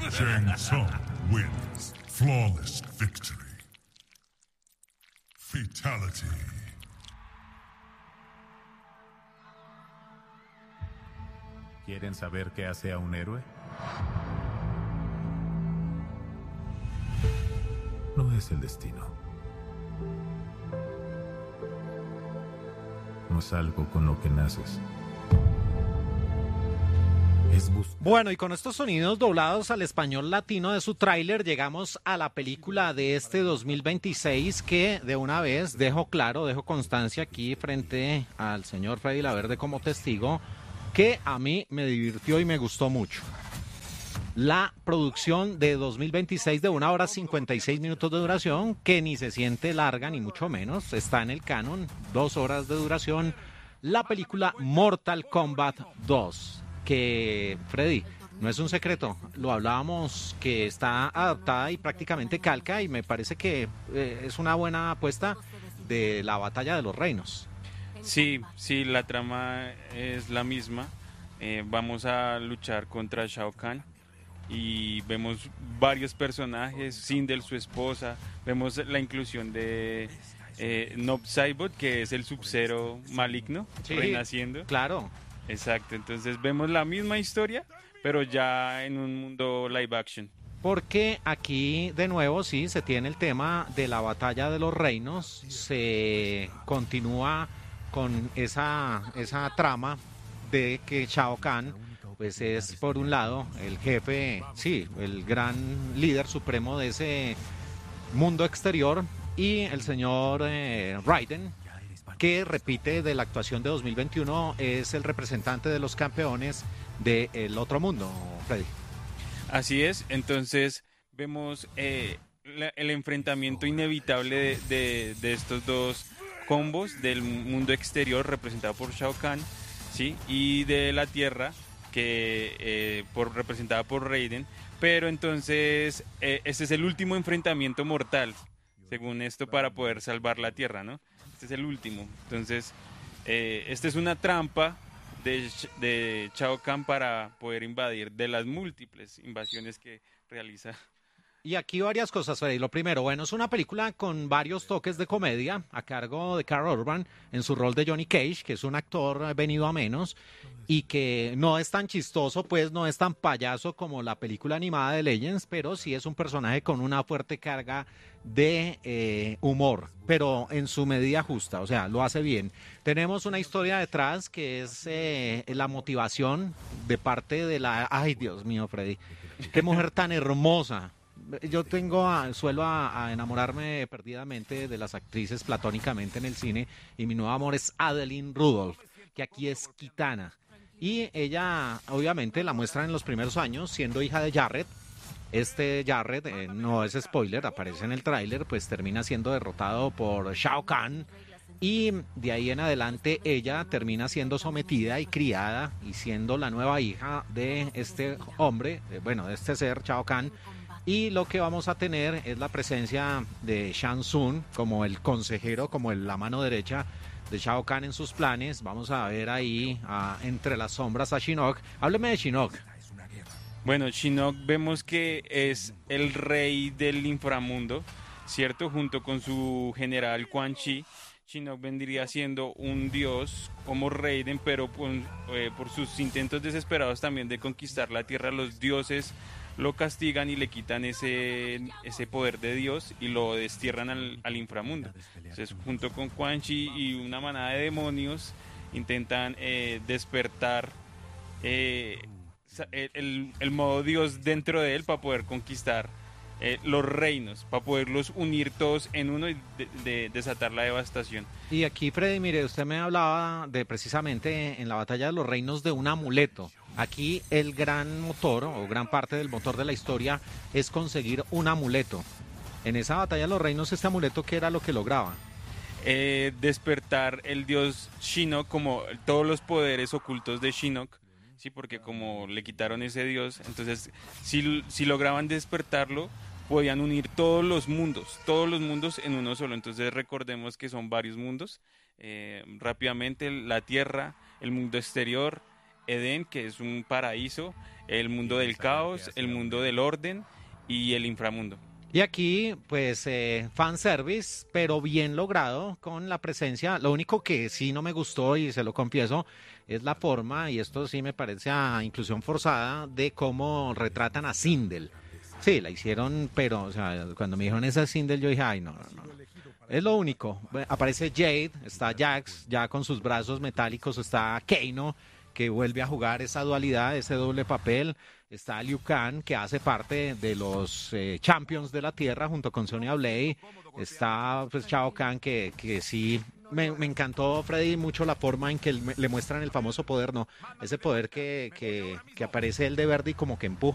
Shang Tsung wins. Flawless victory. Fatality. ¿Quieren saber qué hace a un héroe? No es el destino. No es algo con lo que naces. Bueno, y con estos sonidos doblados al español latino de su tráiler, llegamos a la película de este 2026 que de una vez dejo constancia aquí frente al señor Freddy Laverde como testigo, que a mí me divirtió y me gustó mucho. La producción de 2026 de 1 hora 56 minutos de duración, que ni se siente larga ni mucho menos, está en el canon, 2 horas de duración, la película Mortal Kombat 2, que, Freddy, no es un secreto, lo hablábamos, que está adaptada y prácticamente calca, y me parece que es una buena apuesta de la batalla de los reinos. Sí, la trama es la misma. Vamos a luchar contra Shao Kahn y vemos varios personajes, Sindel, su esposa, vemos la inclusión de Noob Saibot, que es el Sub-Zero maligno, sí, renaciendo. Claro. Exacto, entonces vemos la misma historia, pero ya en un mundo live action. Porque aquí de nuevo sí se tiene el tema de la batalla de los reinos, se continúa con esa trama de que Shao Kahn pues es por un lado el jefe, sí, el gran líder supremo de ese mundo exterior, y el señor Raiden, que repite de la actuación de 2021, es el representante de los campeones del otro mundo, Freddy. Así es, entonces vemos el enfrentamiento inevitable de estos dos combos, del mundo exterior representado por Shao Kahn, ¿sí? Y de la tierra, que representada por Raiden, pero entonces este es el último enfrentamiento mortal, según esto, para poder salvar la tierra, ¿no? Este es el último, entonces esta es una trampa de Shao Kahn para poder invadir, de las múltiples invasiones que realiza. Y aquí varias cosas, Freddy. Lo primero, bueno, es una película con varios toques de comedia a cargo de Karl Urban en su rol de Johnny Cage, que es un actor venido a menos y que no es tan chistoso, pues no es tan payaso como la película animada de Legends, pero sí es un personaje con una fuerte carga de humor, pero en su medida justa, o sea, lo hace bien. Tenemos una historia detrás que es la motivación de parte de la... Ay, Dios mío, Freddy, qué mujer tan hermosa. Yo suelo a enamorarme perdidamente de las actrices platónicamente en el cine, y mi nuevo amor es Adeline Rudolph, que aquí es Kitana. Y ella, obviamente, la muestran en los primeros años siendo hija de Jarrett. Este Jarrett, no es spoiler, aparece en el tráiler, pues termina siendo derrotado por Shao Kahn. Y de ahí en adelante ella termina siendo sometida y criada y siendo la nueva hija de este hombre, de este ser, Shao Kahn. Y lo que vamos a tener es la presencia de Shang Tsung como el consejero, como la mano derecha de Shao Kahn en sus planes. Vamos a ver ahí entre las sombras a Shinnok. Hábleme de Shinnok. Bueno, Shinnok vemos que es el rey del inframundo, ¿cierto? Junto con su general Quan Chi. Shinnok vendría siendo un dios como Raiden, pero por sus intentos desesperados también de conquistar la tierra, los dioses lo castigan y le quitan ese poder de Dios y lo destierran al inframundo. Entonces, junto con Quan Chi y una manada de demonios, intentan despertar el modo Dios dentro de él para poder conquistar los reinos, para poderlos unir todos en uno y desatar la devastación. Y aquí, Freddy, mire, usted me hablaba de precisamente en la batalla de los reinos de un amuleto. Aquí el gran motor o gran parte del motor de la historia es conseguir un amuleto. En esa batalla de los reinos, este amuleto, ¿qué era lo que lograba? Despertar el dios Shinnok, como todos los poderes ocultos de Shinnok, sí, porque como le quitaron ese dios, entonces si lograban despertarlo, podían unir todos los mundos en uno solo. Entonces recordemos que son varios mundos. Rápidamente, la tierra, el mundo exterior, Edén, que es un paraíso, el mundo del caos, el mundo del orden y el inframundo. Y aquí, pues, fanservice, pero bien logrado con la presencia. Lo único que sí no me gustó, y se lo confieso, es la forma, y esto sí me parece a inclusión forzada, de cómo retratan a Sindel. Sí, la hicieron, pero, o sea, cuando me dijeron esa Sindel, yo dije, ay, no, no, no. Es lo único. Aparece Jade, está Jax, ya con sus brazos metálicos, está Kano, que vuelve a jugar esa dualidad, ese doble papel. Está Liu Kang, que hace parte de los Champions de la Tierra junto con Sonya Blade. Está pues Shao Kahn, que sí me encantó, Freddy, mucho la forma en que le muestran el famoso poder, ¿no? Ese poder que aparece el de verde y como que empuja.